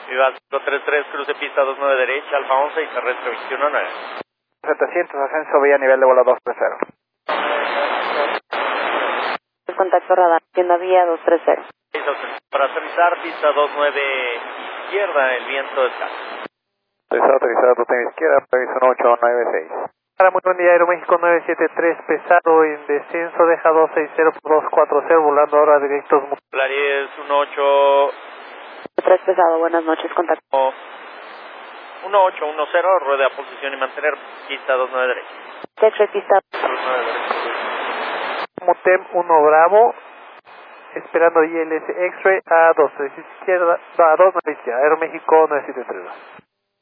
Viva 533, cruce pista 29 derecha, Alfa 11 y terrestre 219. 700, ascenso vía nivel de vuelo 230. Contacto radar, tienda vía 230. Para aterrizar, pista 29 izquierda, el viento está. Autorizado, totem izquierda, previso 1896. Muy buen día, Aeroméxico 973, pesado en descenso, deja 260 por 240, volando ahora directos. Polaris 18... 3 pesado, buenas noches, contacto. 1810, rueda a posición y mantener, pista 29 derecha. X-ray pista 29 derecha. Mutem 1 Bravo, esperando ILS X-ray a 2 izquierda, a 2 izquierda, Aeroméxico 973.